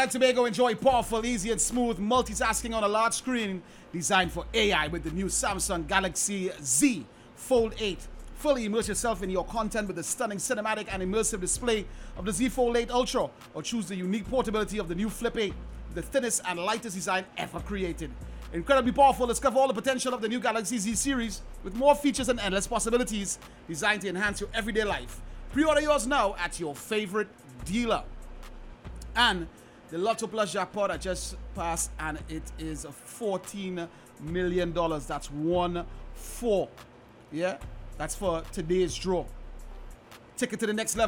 and Tobago enjoy powerful, easy, and smooth multitasking on a large screen designed for AI with the new Samsung Galaxy Z Fold 8. Fully immerse yourself in your content with the stunning cinematic and immersive display of the Z Fold 8 Ultra, or choose the unique portability of the new Flip 8, the thinnest and lightest design ever created. Incredibly powerful, discover all the potential of the new Galaxy Z series with more features and endless possibilities designed to enhance your everyday life. Pre-order yours now at your favorite dealer. And the Lotto Plus jackpot I just passed, and it is $14 million. That's 1-4. Yeah, that's for today's draw. Take it to the next level.